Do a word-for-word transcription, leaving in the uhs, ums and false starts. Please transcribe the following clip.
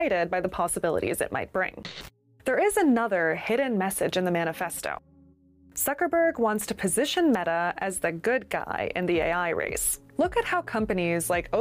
excited by the possibilities it might bring. There is another hidden message in the manifesto. Zuckerberg wants to position Meta as the good guy in the A I race. Look at how companies like